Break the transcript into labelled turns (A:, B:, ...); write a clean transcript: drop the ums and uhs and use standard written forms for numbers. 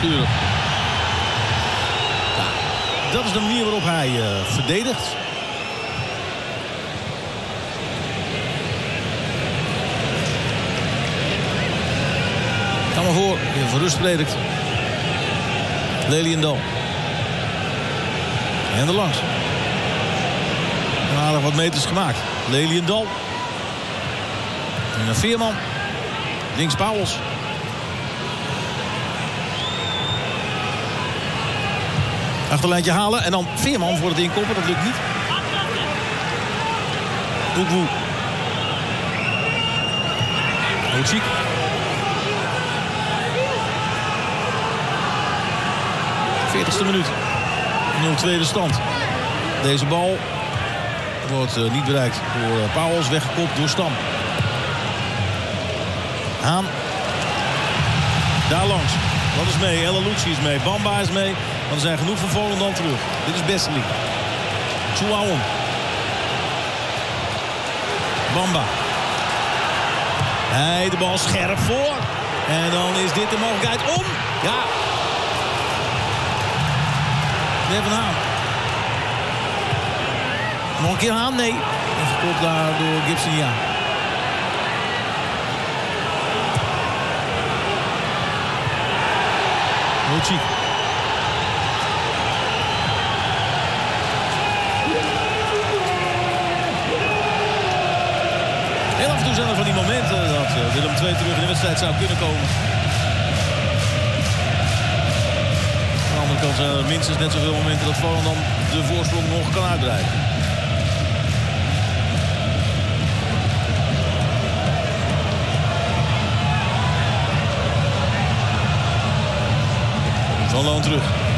A: Verschuren. Ja, dat is de manier waarop hij verdedigt. Ga maar voor. Even voor rust predikt. Leliendal. En er langs. Aardig wat meters gemaakt. Leliendal. En een Veerman. Links Pauwels. Achterlijntje halen en dan Veerman voor het inkoppen. Dat lukt niet. Oekwoe. Oetziek. Veertigste minuut. 0-2 de stand. Deze bal wordt niet bereikt door Pauwels. Weggekopt door Stam. Haan. Daar langs. Wat is mee? El Alouci is mee. Bamba is mee. Want er zijn genoeg van Volendam terug. Dit is Besseling. Chouaon. Bamba. Hij de bal scherp voor. En dan is dit de mogelijkheid om. Ja. Even Haan. Nog een keer Haan? Nee. En gekopt daar door Gibson, ja. Oetziek. En af en toe zijn er van die momenten dat Willem II terug in de wedstrijd zou kunnen komen. Aan de andere kant zijn er minstens net zoveel momenten dat Volendam de voorsprong nog kan uitbreiden. Van Loon terug.